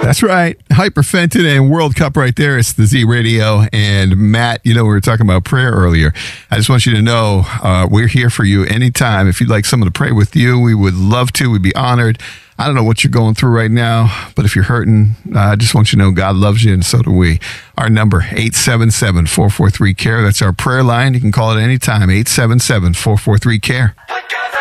That's right. Hyperfenton and World Cup right there. It's the Z Radio. And Matt, we were talking about prayer earlier. I just want you to know we're here for you anytime. If you'd like someone to pray with you, we would love to. We'd be honored. I don't know what you're going through right now, but if you're hurting, I just want you to know God loves you, and so do we. Our number, 877-443-CARE. That's our prayer line. You can call it anytime, 877-443-CARE.